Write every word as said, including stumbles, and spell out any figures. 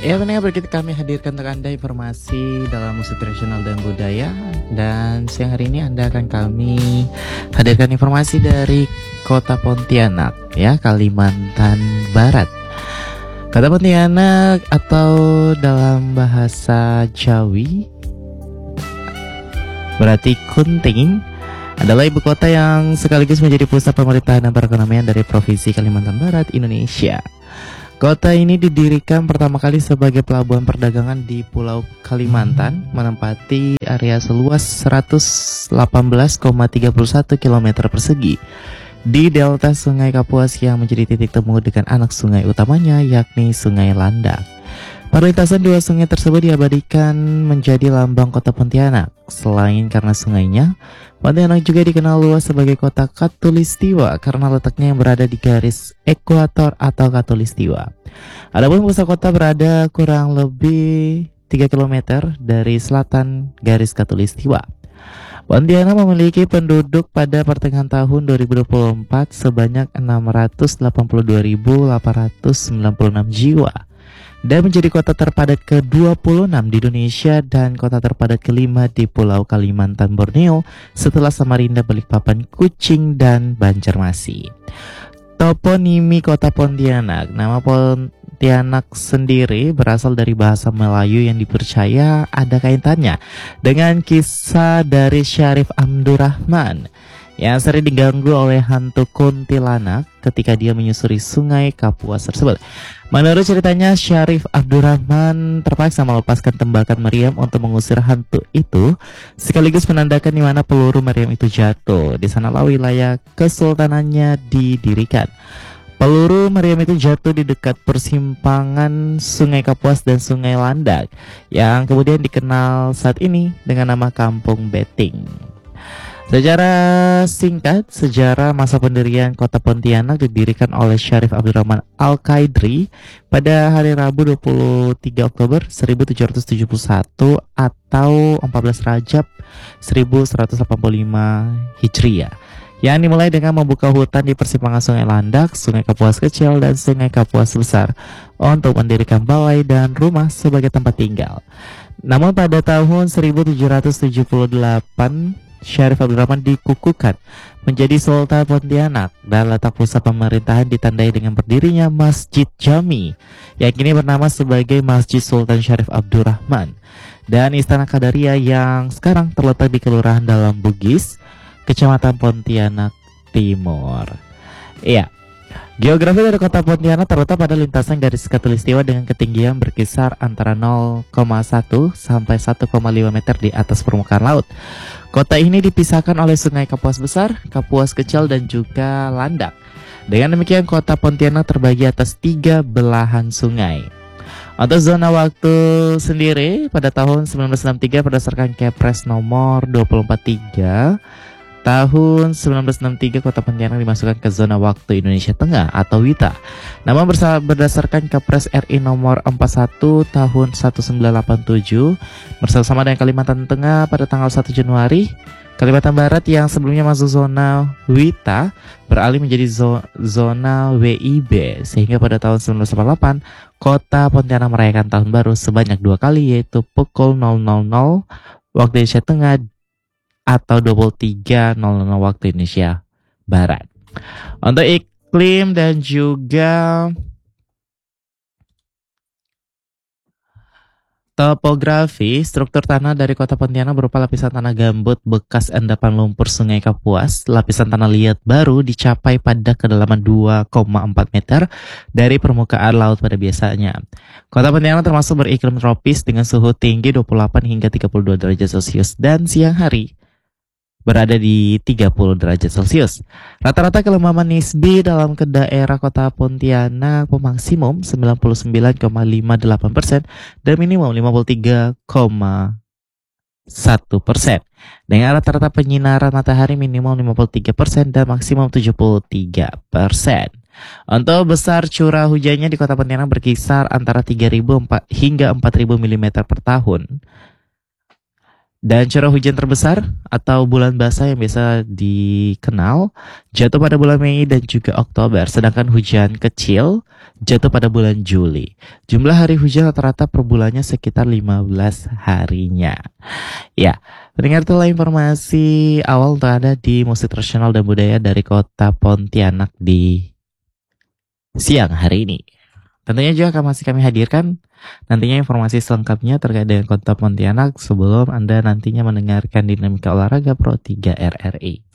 Ya, pendengar, berikut kami hadirkan untuk Anda informasi dalam musik tradisional dan budaya. Dan siang hari ini Anda akan kami hadirkan informasi dari Kota Pontianak, ya, Kalimantan Barat. Kota Pontianak atau dalam bahasa Jawi berarti Kunting adalah ibu kota yang sekaligus menjadi pusat pemerintahan dan perekonomian dari Provinsi Kalimantan Barat, Indonesia. Kota ini didirikan pertama kali sebagai pelabuhan perdagangan di Pulau Kalimantan, menempati area seluas seratus delapan belas koma tiga satu kilometer persegi di delta Sungai Kapuas yang menjadi titik temu dengan anak sungai utamanya, yakni Sungai Landak. Perlintasan dua sungai tersebut diabadikan menjadi lambang kota Pontianak. Selain karena sungainya, Pontianak juga dikenal luas sebagai kota Katulistiwa karena letaknya yang berada di garis ekuator atau Katulistiwa. Adapun pusat kota berada kurang lebih tiga kilometer dari selatan garis Katulistiwa. Pontianak memiliki penduduk pada pertengahan tahun dua ribu dua puluh empat sebanyak enam ratus delapan puluh dua ribu delapan ratus sembilan puluh enam jiwa dan menjadi kota terpadat ke dua puluh enam di Indonesia dan kota terpadat kelima di Pulau Kalimantan Borneo setelah Samarinda, Balikpapan, Kuching, dan Banjarmasin. Toponimi kota Pontianak. Nama Pontianak sendiri berasal dari bahasa Melayu yang dipercaya ada kaitannya dengan kisah dari Syarif Abdurrahman yang sering diganggu oleh hantu kuntilanak ketika dia menyusuri sungai Kapuas tersebut. Menurut ceritanya, Syarif Abdurrahman terpaksa melepaskan tembakan meriam untuk mengusir hantu itu, sekaligus menandakan di mana peluru meriam itu jatuh. Di sanalah wilayah kesultanannya didirikan. Peluru meriam itu jatuh di dekat persimpangan Sungai Kapuas dan Sungai Landak, yang kemudian dikenal saat ini dengan nama Kampung Beting. Secara singkat, sejarah masa pendirian kota Pontianak didirikan oleh Syarif Abdurrahman Al-Qaidri pada hari Rabu dua puluh tiga Oktober seribu tujuh ratus tujuh puluh satu atau empat belas Rajab seribu seratus delapan puluh lima Hijriah, yang dimulai dengan membuka hutan di persimpangan Sungai Landak, Sungai Kapuas Kecil, dan Sungai Kapuas Besar untuk mendirikan balai dan rumah sebagai tempat tinggal. Namun pada tahun seribu tujuh ratus tujuh puluh delapan, Syarif Abdurrahman dikukuhkan menjadi Sultan Pontianak dan letak pusat pemerintahan ditandai dengan berdirinya Masjid Jami yang kini bernama sebagai Masjid Sultan Syarif Abdurrahman, dan Istana Kadaria yang sekarang terletak di Kelurahan Dalam Bugis, Kecamatan Pontianak Timur. Iya, geografi dari kota Pontianak terletak pada lintasan garis Katulistiwa dengan ketinggian berkisar antara nol koma satu sampai satu koma lima meter di atas permukaan laut. Kota ini dipisahkan oleh Sungai Kapuas Besar, Kapuas Kecil, dan juga Landak. Dengan demikian, kota Pontianak terbagi atas tiga belahan sungai. Untuk zona waktu sendiri, pada tahun seribu sembilan ratus enam puluh tiga berdasarkan Kepres nomor dua ribu empat puluh tiga, tahun seribu sembilan ratus enam puluh tiga kota Pontianak dimasukkan ke zona waktu Indonesia Tengah atau W I T A. Namun berdasarkan Kepres R I nomor empat puluh satu tahun seribu sembilan ratus delapan puluh tujuh bersama dengan Kalimantan Tengah pada tanggal satu Januari, Kalimantan Barat yang sebelumnya masuk zona W I T A beralih menjadi zo zona W I B, sehingga pada tahun seribu sembilan ratus delapan puluh delapan kota Pontianak merayakan tahun baru sebanyak dua kali, yaitu pukul nol nol nol waktu Indonesia Tengah atau dua puluh tiga nol nol waktu Indonesia Barat. Untuk iklim dan juga topografi, struktur tanah dari kota Pontianak berupa lapisan tanah gambut bekas endapan lumpur Sungai Kapuas. Lapisan tanah liat baru dicapai pada kedalaman dua koma empat meter dari permukaan laut pada biasanya. Kota Pontianak termasuk beriklim tropis dengan suhu tinggi dua puluh delapan hingga tiga puluh dua derajat Celcius dan siang hari berada di tiga puluh derajat Celcius. Rata-rata kelembaban nisbi dalam ke daerah kota Pontianak maksimum sembilan puluh sembilan koma lima delapan persen dan minimum lima puluh tiga koma satu persen. Dengan rata-rata penyinaran matahari minimum lima puluh tiga persen dan maksimum tujuh puluh tiga persen. Untuk besar curah hujannya di kota Pontianak berkisar antara tiga ribu hingga empat ribu milimeter per tahun. Dan curah hujan terbesar atau bulan basah yang biasa dikenal jatuh pada bulan Mei dan juga Oktober, sedangkan hujan kecil jatuh pada bulan Juli. Jumlah hari hujan rata-rata per bulannya sekitar lima belas harinya. Ya, pendengar, itulah informasi awal untuk Anda di musik tradisional dan budaya dari kota Pontianak di siang hari ini. Tentunya juga akan masih kami hadirkan nantinya informasi selengkapnya terkait dengan kota Pontianak sebelum Anda nantinya mendengarkan Dinamika Olahraga Pro tiga R R I.